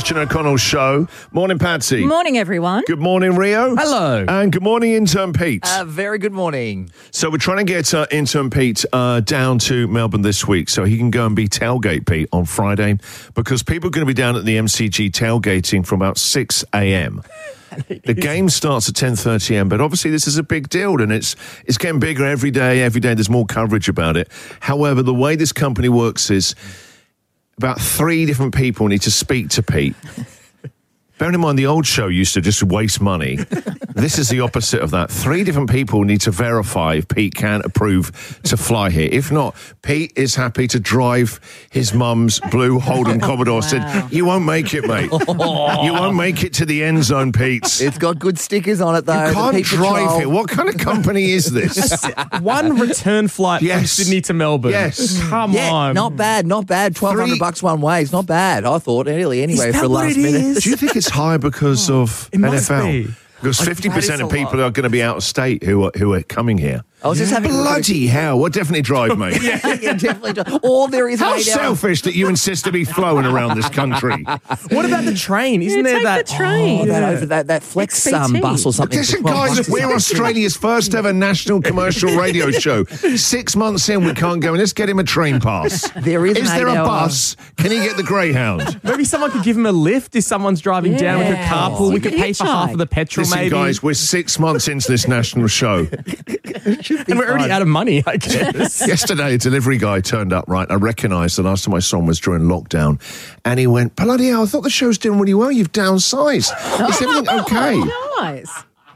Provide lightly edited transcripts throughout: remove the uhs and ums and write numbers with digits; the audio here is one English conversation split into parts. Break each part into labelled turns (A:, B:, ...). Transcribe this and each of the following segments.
A: Christian O'Connell Show. Morning, Patsy.
B: Morning, everyone.
A: Good morning, Rio.
C: Hello.
A: And good morning, Intern Pete.
C: Very good morning.
A: So we're trying to get Intern Pete down to Melbourne this week so he can go and be Tailgate Pete on Friday, because people are going to be down at the MCG tailgating from about 6 a.m. The game starts at 10:30 a.m, but obviously this is a big deal, and it's getting bigger every day. Every day there's more coverage about it. However, the way this company works is about 3 different people need to speak to Pete. Bearing in mind, the old show used to just waste money. This is the opposite of that. 3 different people need to verify if Pete can approve to fly here. If not, Pete is happy to drive his mum's blue Holden Commodore.
B: Wow.
A: Said, you won't make it, mate. You won't make it to the end zone, Pete.
C: It's got good stickers on it, though.
A: You can't
C: The Pete
A: drive
C: Patrol.
A: here. What kind of company is this?
D: One return flight from
A: Yes.
D: Sydney to Melbourne.
A: Yes.
D: Come
C: Yeah,
D: on.
C: not bad. $1,200 one way. It's not bad. I thought anyway
D: that
C: for
D: what
C: last
D: it
C: minute.
D: is?
A: Do you think it's high because of
D: It must
A: NFL?
D: be.
A: Because 50% of people are going to be out of state who are coming here.
C: I was just having a look at
A: Bloody hell! What definitely drive, mate?
C: yeah, definitely. All there is
A: How
C: 8 hours.
A: selfish that you insist to be flowing around this country.
D: What about the train? Isn't there
B: take
D: that
B: the train.
C: Oh, that Flex
B: XBT.
C: bus or something.
A: Listen,
C: for 12
A: guys,
C: months.
A: we're Australia's first ever national commercial radio show. 6 months in, we can't go in. Let's get him a train pass.
C: There is
A: Is
C: an
A: there a
C: 8 hour
A: bus? Can he get the Greyhound?
D: Maybe someone could give him a lift if someone's driving down with a
B: Yeah.
D: carpool. We
B: You
D: could
B: could
D: pay for half
B: hitchhike.
D: of the petrol,
A: Listen,
D: maybe.
A: guys, we're 6 months into this national show.
D: And we're already out of money, I guess.
A: Yesterday, a delivery guy turned up, right? I recognised the last time I saw him was during lockdown. And he went, bloody hell, I thought the show's doing really well. You've downsized. Is everything okay?
B: Nice.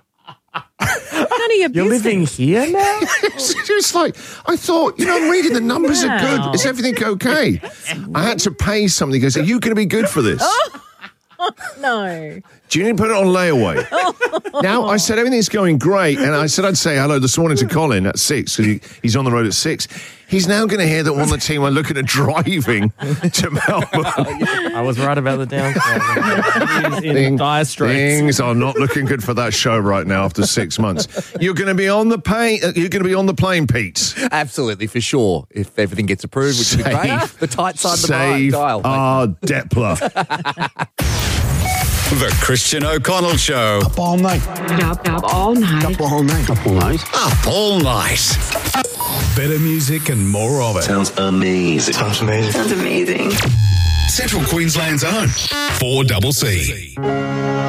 B: None of your
D: You're
B: business.
D: living here now?
A: It's like, I thought, I'm reading the numbers are
B: Wow.
A: good. Is everything okay? I had to pay something. He goes, are you going to be good for this?
B: No.
A: Do you need to put it on layaway? Now, I said, everything's going great. And I said, I'd say hello this morning to Colin at 6, because he's on the road at 6. He's now going to hear that one of the team are looking at driving to Melbourne.
D: I was right about the downside. He's in dire straits.
A: Things are not looking good for that show right now after 6 months. You're going to be on the plane. You're going to be on the plane, Pete.
C: Absolutely, for sure. If everything gets approved, which would be great. The tight side of the
A: Save
C: dial.
A: our Depler.
E: The Christian O'Connell Show.
F: Up all night.
G: Up all night.
F: Up all night. Up all night.
E: Up all night. Better music and more of it.
F: Sounds amazing. Sounds amazing.
G: Sounds amazing.
E: Central Queensland's own 4CC.